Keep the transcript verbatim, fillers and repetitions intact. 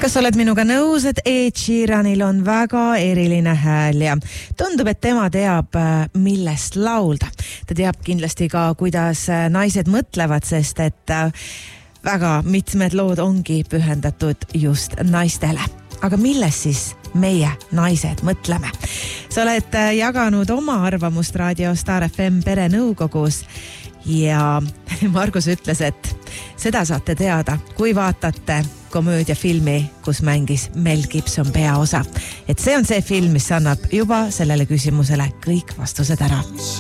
Kas oled minuga nõus, et Ed Sheeranil on väga eriline hääl ja tundub, et tema teab, millest laulda. Ta teab kindlasti ka, kuidas naised mõtlevad, sest et väga mitmed lood ongi pühendatud just naistele. Aga millest siis meie naised mõtleme? Sa oled jaganud oma arvamust Raadio Star F M perenõukogus ja Margus ütles, et seda saate teada, kui vaatate komöödiafilmi, kus mängis Mel Gibson peaosa. Et see on see film, mis annab juba sellele küsimusele kõik vastused ära.